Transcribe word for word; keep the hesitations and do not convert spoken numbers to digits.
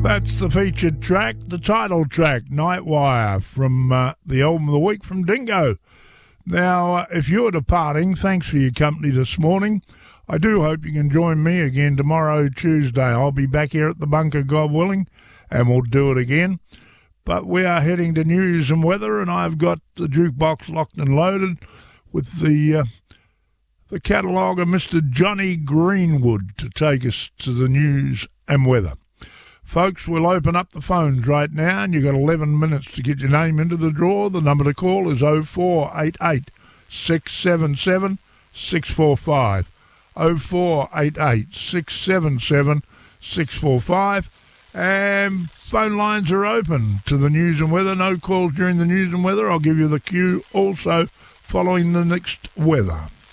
That's the featured track, the title track, Nightwire, from uh, the album of the week from Dingo. Now, uh, if you're departing, thanks for your company this morning. I do hope you can join me again tomorrow, Tuesday. I'll be back here at the bunker, God willing, and we'll do it again. But we are heading to news and weather, and I've got the jukebox locked and loaded with the uh, the catalogue of Mister Johnny Greenwood to take us to the news and weather. Folks, we'll open up the phones right now, and you've got eleven minutes to get your name into the draw. The number to call is oh four eight eight, six seven seven, six four five. oh four eight eight, six seven seven, six four five. And phone lines are open to the news and weather. No calls during the news and weather. I'll give you the cue also following the next weather.